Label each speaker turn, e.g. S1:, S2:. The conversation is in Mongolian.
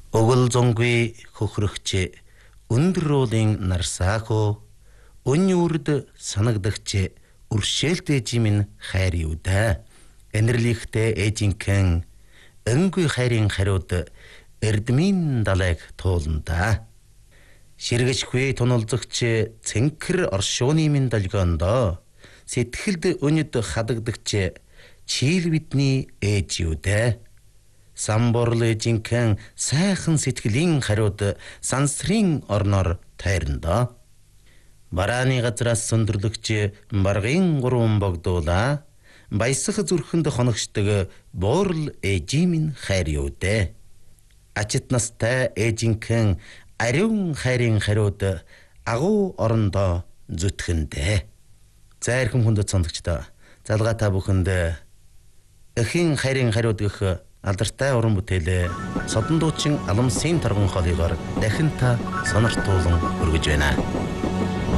S1: Өгөл зонгүй хөхрөгч өндрөлийн нарсаахо өнюрд санагдагч өршээлтэй жимэн хайр юу да. Энэрлихтэй эжинхэн өнгүй хайрын хариуд эрдмийн далайг туулнда. Ширгэжгүй туналзагч цэнхэр оршууны минь долгиондоо сэтгэлд өнөд хадагдагч чийл бидний ээж юу да. Самборл эжинхэн сайхан сэтгэлийн хариуд сансрын орноор тайрнда. Барааны газраас сөндөрлөгч баргын гурван богдуула баясах зүрхэнд хоногчдөг буурал ээжийн хайр юу дээ. Ачит настай ээжинхэн ариун хайрын хариуд агуу орондоо зүтгэндээ. Зайрхан хүндэт сондогчдоо залгаа та бүхэнд эхийн хайрын хариуд гэх алдартай уран бүтээлээ Содон дуучин Аламсын тарган хоолойгоор дахин та сониртуулан өргөж байна.